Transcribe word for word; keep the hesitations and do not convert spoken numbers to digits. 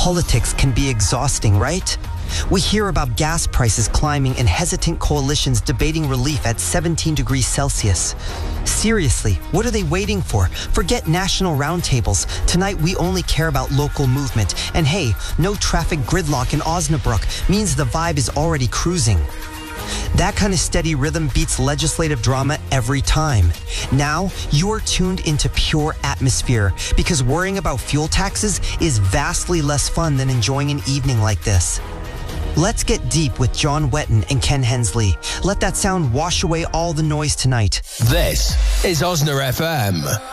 Politics can be exhausting, right? We hear about gas prices climbing and hesitant coalitions debating relief at seventeen degrees Celsius. Seriously, what are they waiting for? Forget national roundtables. Tonight, we only care about local movement. And hey, no traffic gridlock in Osnabrück means the vibe is already cruising. That kind of steady rhythm beats legislative drama every time. Now, you are tuned into pure atmosphere because worrying about fuel taxes is vastly less fun than enjoying an evening like this. Let's get deep with John Wetton and Ken Hensley. Let that sound wash away all the noise tonight. This is Osna F M.